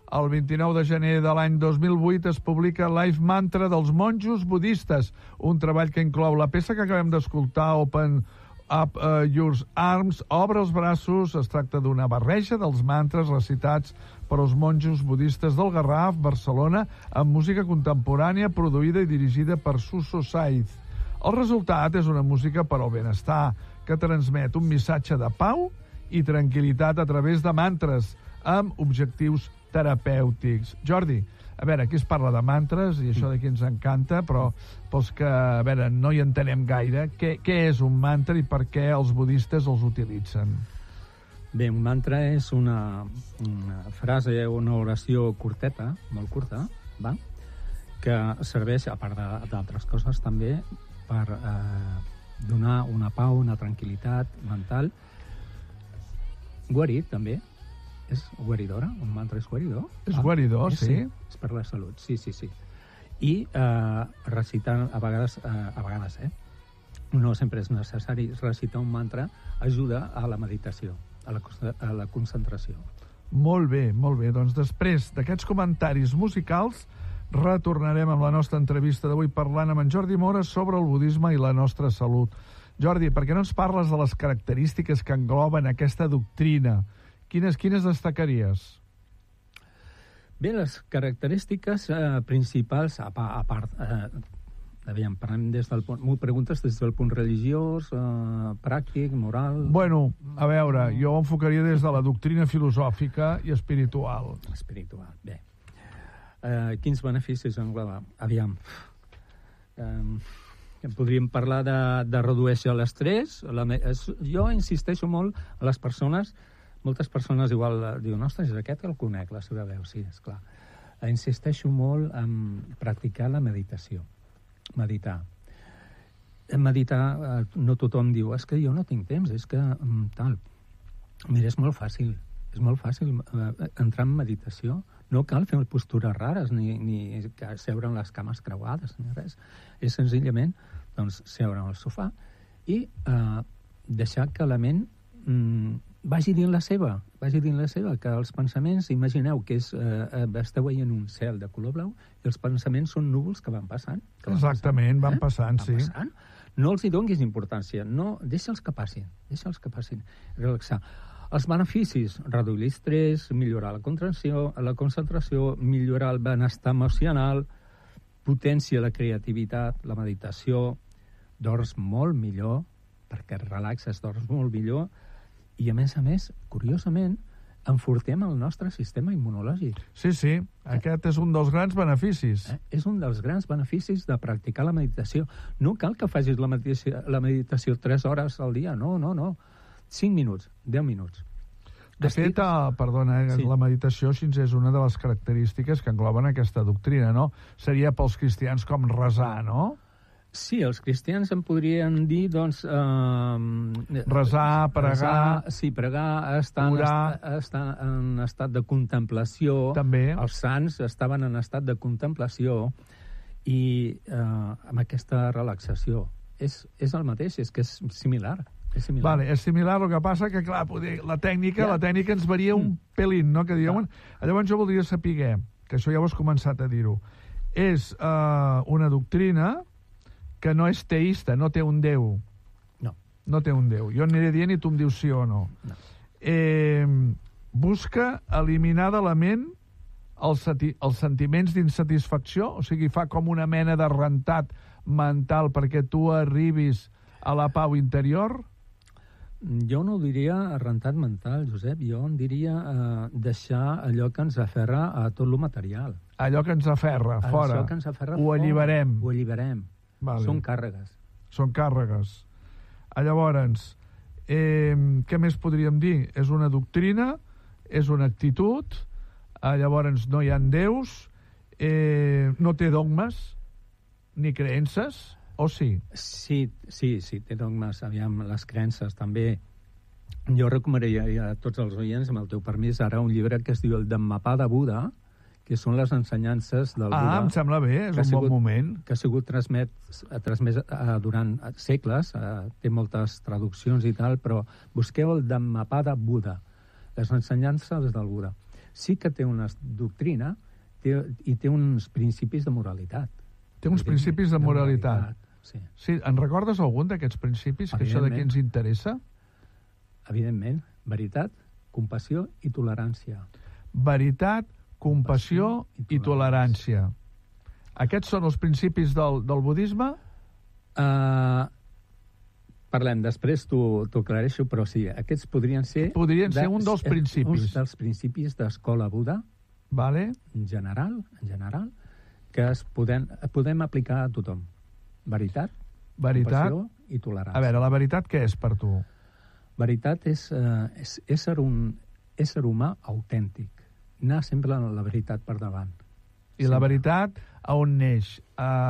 El 29 de gener de l'any 2008 es publica Life Mantra dels monjos budistes, un treball que inclou la peça que acabem d'escoltar, Open Up Your Arms, Obre els braços. Es tracta d'una barreja dels mantres recitats per als monjos budistes del Garraf, Barcelona, amb música contemporània produïda i dirigida per Suso Saiz. El resultat és una música per al benestar, que transmet un missatge de pau i tranquil·litat a través de mantres, amb objectius terapèutics. Jordi, a veure, aquí es parla de mantres i això d'aquí ens encanta, però pels que, a veure, no hi entenem gaire, què és un mantra i per què els budistes els utilitzen? Bé, un mantra és una frase, una oració curteta, molt curta, va? Que serveix, a part d'altres coses també, per donar una pau, una tranquil·litat mental. Guarit, també. És guaridora? Un mantra és guaridor? És guaridor, sí. És per la salut, sí. I recitar, a vegades, no sempre és necessari, recitar un mantra ajuda a la meditació, a la concentració. Molt bé. Doncs després d'aquests comentaris musicals retornarem amb la nostra entrevista d'avui parlant amb en Jordi Mora sobre el budisme i la nostra salut. Jordi, per què no ens parles de les característiques que engloben aquesta doctrina? Quines destacaries? Bé, les característiques principals, a part, parlem des del punt... M'ho preguntes des del punt religiós, pràctic, moral... Bueno, a veure, jo ho enfocaria des de la doctrina filosòfica i espiritual. Espiritual, bé. Quins beneficis engloba? Aviam. Podríem parlar de redueixer l'estrès. Jo insisteixo molt a les persones. Moltes persones igual diuen, ostres, és aquest que el conec, la seva veu. Sí, esclar. Insisteixo molt en practicar la meditació. Meditar. No tothom diu, és que jo no tinc temps, és que tal. Mira, és molt fàcil entrar en meditació. No cal fer postures rares, ni seure en les cames creuades, ni res. És senzillament seure en el sofà i deixar que la ment vagi dient la seva, que els pensaments, imagineu que esteu veient un cel de color blau i els pensaments són núvols que van passant. Exactament, van passant, sí. No els hi donis importància, no, deixa'ls que passin, relaxar. Els beneficis, reduir l'estrès, millorar la concentració, millorar el benestar emocional, potència la creativitat, la meditació, dors molt millor, perquè relaxes, dors molt millor, i a més, curiosament, enfortem el nostre sistema immunològic. Sí, aquest és un dels grans beneficis. És un dels grans beneficis de practicar la meditació. No cal que facis la meditació 3 hores al dia, no. 5 minuts, 10 minuts. De fet, la meditació és una de les característiques que engloben aquesta doctrina, no? Seria pels cristians com resar, no? Sí, els cristians en podrien dir, resar, pregar... Sí, pregar, estar en estat de contemplació. També. Els sants estaven en estat de contemplació i amb aquesta relaxació. És el mateix, és que és similar. Vale, és similar, el que passa que, clar, la tècnica ens varia un pelín, no? Que diuen, llavors jo voldria saber, que això ja ho has començat a dir-ho, és una doctrina que no és teista, no té un déu. No té un déu. Jo aniré dient i tu em dius sí o no. Busca eliminar de la ment els sentiments d'insatisfacció, o sigui, fa com una mena de rentat mental perquè tu arribis a la pau interior? Jo no ho diria rentat mental, Josep. Jo en diria deixar allò que ens aferra a tot lo material. Allò que ens aferra, fora. Allò que ens aferra ho alliberem. Ho alliberem. Vale. Són càrregues. Llavors, què més podríem dir? És una doctrina, és una actitud, llavors no hi ha déus, no té dogmes ni creences, o sí? Sí, té dogmes. Aviam, les creences també. Jo recomanaria a tots els oients, amb el teu permís, ara un llibre que es diu el Dhammapada Buddha, que són les ensenyances del Buda. Em sembla bé, és un bon moment. Que ha sigut transmès durant segles, té moltes traduccions i tal, però busqueu el Dhammapada Buddha, les ensenyances del Buda. sí que té una doctrina i té uns principis de moralitat. Té uns principis de moralitat. Sí. Sí, en recordes algun d'aquests principis? Que això d'aquí ens interessa? Evidentment. Veritat, compassió i tolerància. Veritat, compassió i tolerància. Aquests són els principis del budisme? Parlem, després t'ho aclareixo, però sí, aquests podrien ser... Podrien ser un dels principis. Un dels principis d'escola Buda, vale. en general, que podem aplicar a tothom. Veritat, compassió i tolerància. A veure, la veritat què és per tu? Veritat és ésser humà autèntic. Anar sempre amb la veritat per davant. I la veritat a on neix?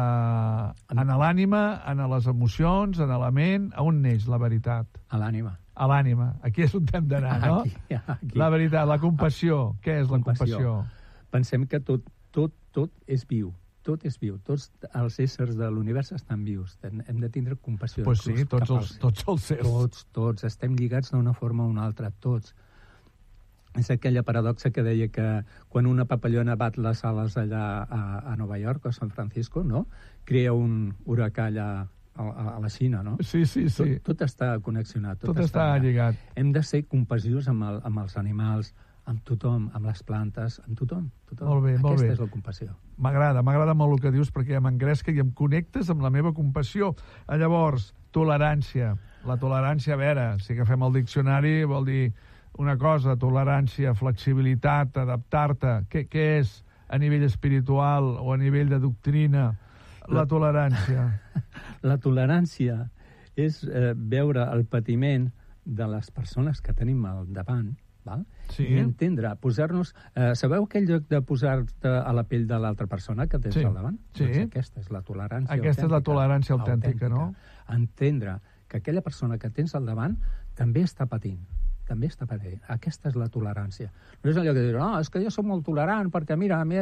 En l'ànima, en les emocions, en la ment? A on neix la veritat? A l'ànima. A l'ànima. Aquí és on hem d'anar, no? Aquí. La veritat, la compassió. Què és la compassió? Pensem que tot és viu. Tot és viu. Tots els éssers de l'univers estan vius. Hem de tindre compassió. Pues sí, tots els éssers. Tots. Estem lligats d'una forma o una altra, tots. És aquella paradoxa que deia que quan una papallona bat les ales allà a Nova York o San Francisco, no? Crea un huracà allà a la Xina, no? Sí. Tot està connexionat. Tot està lligat. Hem de ser compassius amb els animals, amb tothom, amb les plantes, amb tothom. Molt bé, molt bé. Aquesta és la compassió. M'agrada molt el que dius perquè m'engresca i em connectes amb la meva compassió. Llavors, tolerància. La tolerància, a veure, si agafem el diccionari, vol dir una cosa, tolerància, flexibilitat, adaptar-te. Què és a nivell espiritual o a nivell de doctrina la tolerància? La tolerància és veure el patiment de les persones que tenim al davant, val? Sí. I entendre, posar-nos... sabeu aquell lloc de posar-te a la pell de l'altra persona que tens al davant? Sí. Doncs aquesta és la tolerància autèntica. Aquesta és la tolerància autèntica, no? Entendre que aquella persona que tens al davant també està patint. Aquesta és la tolerància. No és allò que dir, no, és que jo soc molt tolerant perquè, mira, a mi...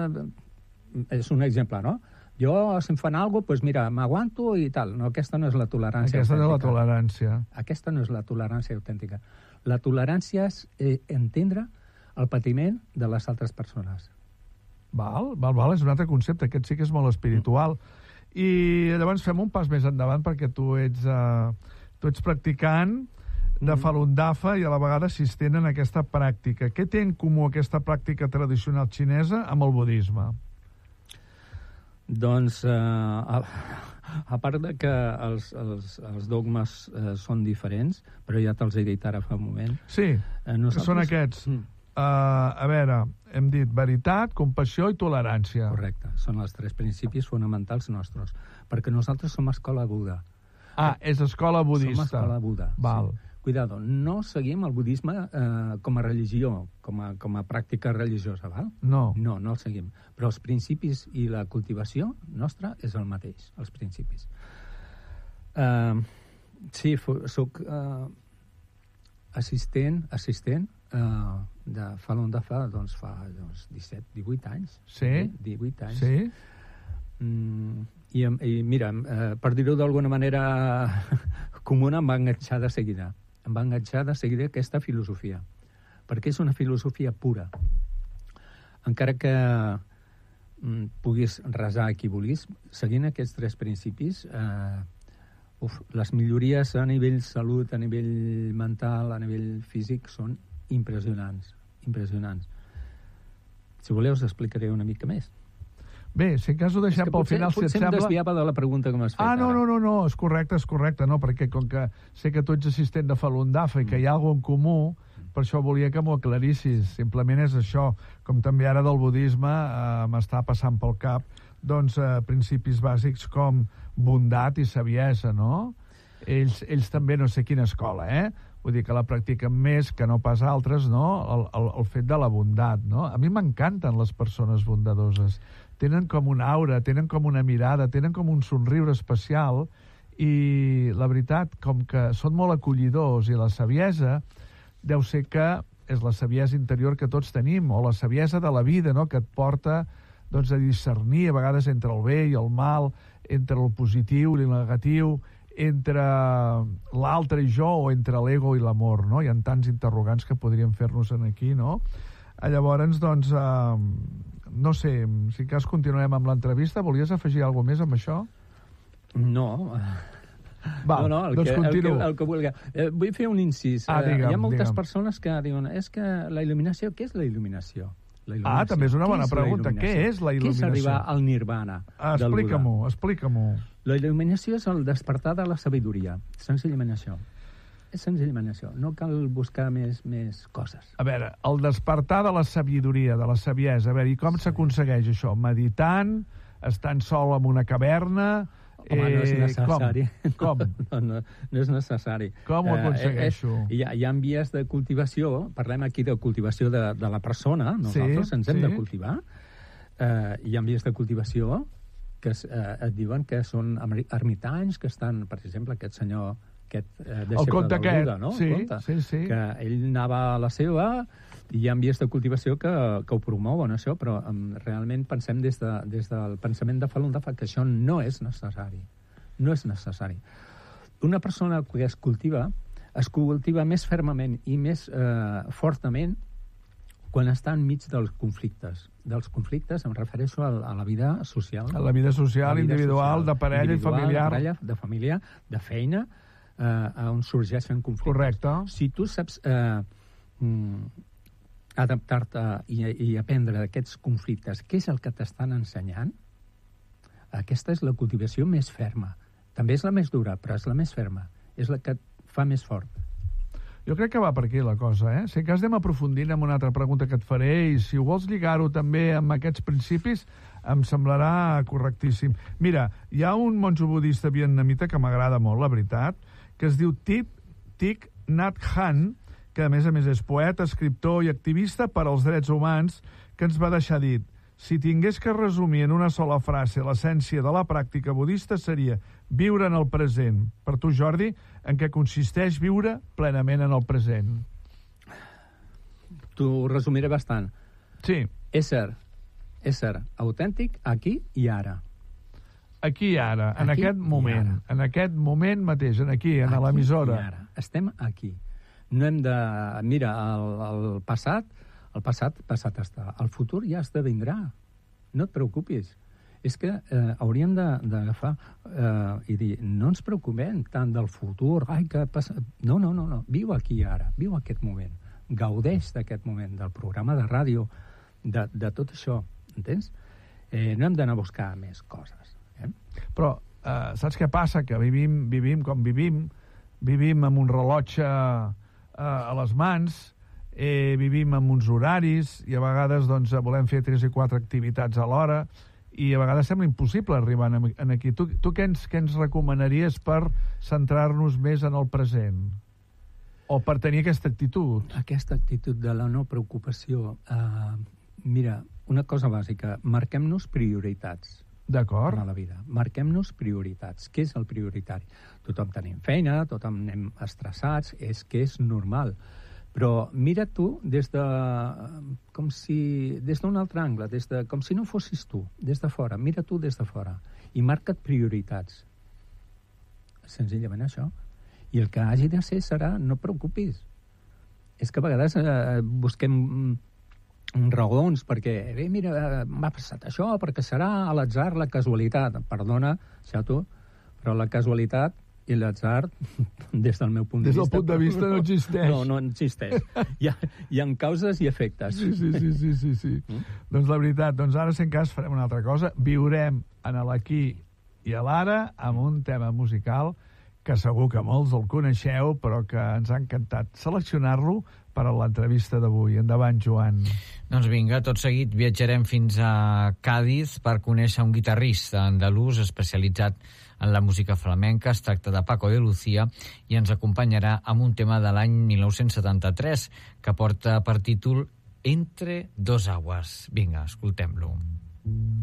és un exemple, no? Jo, si em fan alguna cosa, doncs mira, m'aguanto i tal. No, aquesta no és la tolerància autèntica. Aquesta no és la tolerància. Aquesta no és la tolerància autèntica. La tolerància és entendre el patiment de les altres persones. Val, és un altre concepte. Aquest sí que és molt espiritual. I llavors fem un pas més endavant perquè tu ets practicant de Falun Dafa i a la vegada assistent en aquesta pràctica. Què té en comú aquesta pràctica tradicional xinesa amb el budisme? Doncs, a part de que els dogmes són diferents, però ja te'ls he dit ara fa un moment. Sí, que són aquests. A veure, hem dit veritat, compassió i tolerància. Correcte, són els 3 principis fonamentals nostres, perquè nosaltres som escola Buda. És escola budista. Som escola Buda, val. Sí. Cuidado, no seguim el budisme com a religió, com a pràctica religiosa, val? No. No el seguim. Però els principis i la cultivació nostra és el mateix, els principis. Sí, soc assistent de Falun Dafa fa 17-18 anys. Sí? 18 anys. Sí? I mira, per dir-ho d'alguna manera comuna, em va enganxar de seguida. Aquesta filosofia, perquè és una filosofia pura. Encara que puguis resar a qui vulguis, seguint aquests 3 principis, les millories a nivell salut, a nivell mental, a nivell físic, són impressionants. Si voleu, us explicaré una mica més. Bé, si en cas ho deixem pel final, si et sembla... Potser em desviava de la pregunta que m'has fet ara. No, és correcte, no, perquè com que sé que tu ets assistent de Falun Dafa i que hi ha alguna en comú, per això volia que m'ho aclarissis. Simplement és això, com també ara del budisme m'està passant pel cap, doncs principis bàsics com bondat i saviesa, no? Ells també no sé quina escola, Vull dir que la practiquen més que no pas altres, no? El fet de la bondat, no? A mi m'encanten les persones bondadoses. Tenen com una aura, tenen com una mirada, tenen com un somriure especial i la veritat, com que són molt acollidors i la saviesa deu ser que és la saviesa interior que tots tenim o la saviesa de la vida, no?, que et porta doncs, a discernir a vegades entre el bé i el mal, entre el positiu i el negatiu, entre l'altre i jo o entre l'ego i l'amor, no? Hi ha tants interrogants que podríem fer-nos aquí, no? Llavors, doncs, no sé, si cas continuem amb l'entrevista. Volies afegir alguna cosa més amb això? No. Val, doncs continuo. El que vulgui. Vull fer un incís. Digue'm, hi ha moltes digue'm. Persones que diuen, és que la il·luminació, què és la il·luminació? També és una bona pregunta. Què és la il·luminació? Què és arribar al nirvana? Explica-m'ho. La il·luminació és el despertar de la sabidoria. Senzillament això. És senzillament això. No cal buscar més coses. A veure, el despertar de la sabidoria, de la saviesa. A veure, i com s'aconsegueix això? Meditant? Estant sol en una caverna? Home, no és necessari. Com? No és necessari. Com ho aconsegueixo? Hi ha vies de cultivació, parlem aquí de cultivació de la persona, nosaltres ens hem de cultivar. Hi ha vies de cultivació que et diuen que són ermitanys, que estan, per exemple, aquest senyor, el conte aquest, Buda, no? Sí. Que ell anava a la seva, i hi ha vies de cultivació que ho promouen, això, però realment pensem des del pensament de Falun Dafa que això no és necessari. No és necessari. Una persona que es cultiva més fermament i més fortament quan està enmig dels conflictes. Dels conflictes em refereixo a la vida social. A la vida social, individual, de parella i familiar. De parella, de família, de feina, on sorgeixen conflictes. Correcte. Si tu saps adaptar-te i aprendre d'aquests conflictes, què és el que t'estan ensenyant, aquesta és la cultivació més ferma. També és la més dura, però és la més ferma. És la que et fa més fort. Jo crec que va per aquí la cosa, Si cas anem aprofundint amb una altra pregunta que et faré, i si ho vols lligar-ho també amb aquests principis, em semblarà correctíssim. Mira, hi ha un monjo budista vietnamita que m'agrada molt, la veritat, que es diu Thich Nhat Hanh, que a més és poeta, escriptor i activista per als drets humans, que ens va deixar dit: si tingués que resumir en una sola frase l'essència de la pràctica budista seria viure en el present. Per tu, Jordi, en què consisteix viure plenament en el present? T'ho resumiré bastant. Sí. Ésser autèntic aquí i ara. Aquí i ara, en aquest moment. En aquest moment mateix, aquí, en l'emissora. Estem aquí. No hem de... Mira, el passat està. El futur ja esdevindrà. No et preocupis. És que hauríem d'agafar i dir, no ens preocupem tant del futur. No. Viu aquí i ara. Viu aquest moment. Gaudeix d'aquest moment, del programa de ràdio, de tot això. Entens? No hem d'anar a buscar més coses. Però saps què passa? Que vivim com vivim amb un rellotge a les mans, vivim amb uns horaris i a vegades volem fer 3 i 4 activitats alhora i a vegades sembla impossible arribar aquí. Tu què ens recomanaries per centrar-nos més en el present? O per tenir aquesta actitud? Aquesta actitud de la no preocupació. Mira, una cosa bàsica, marquem-nos prioritats. D'acord. A la vida. Marquem-nos prioritats. Què és el prioritari? Tothom tenim feina, tothom anem estressats, és normal. Però mira tu des d'un altre angle, com si no fossis tu, des de fora. Mira tu des de fora i marca't prioritats. Senzillament això. I el que hagi de ser serà, no et preocupis. És que a vegades busquem raons, perquè, mira, m'ha passat això, perquè serà a l'atzar, la casualitat. Perdona, xato, però la casualitat i l'atzar, des del meu punt de vista... Des del punt de vista no existeix. No existeix. Hi ha causes i efectes. Sí. Doncs la veritat, ara, si en cas, farem una altra cosa. Viurem en l'aquí i a l'ara amb un tema musical que segur que molts el coneixeu, però que ens ha encantat seleccionar-lo per a l'entrevista d'avui. Endavant, Joan. Doncs vinga, tot seguit viatjarem fins a Cádiz per conèixer un guitarrista andalús especialitzat en la música flamenca. Es tracta de Paco de Lucía i ens acompanyarà amb un tema de l'any 1973 que porta per títol Entre dos aguas. Vinga, escoltem-lo.